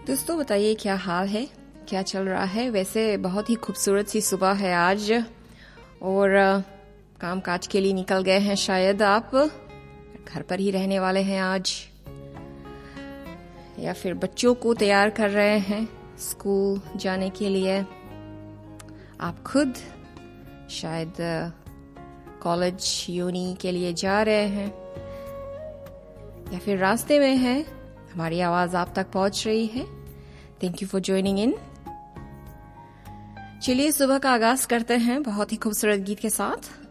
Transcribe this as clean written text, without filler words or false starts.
दोस्तों बताइए क्या हाल है, क्या चल रहा है। वैसे बहुत ही खूबसूरत सी सुबह है आज और काम काज के लिए निकल गए हैं शायद आप, घर पर ही रहने वाले हैं आज, या फिर बच्चों को तैयार कर रहे हैं स्कूल जाने के लिए। आप खुद शायद कॉलेज यूनी के लिए जा रहे हैं या फिर रास्ते में हैं। हमारी आवाज आप तक पहुंच रही है। Thank you for joining in. चलिए सुबह का आगाज करते हैं बहुत ही खूबसूरत गीत के साथ।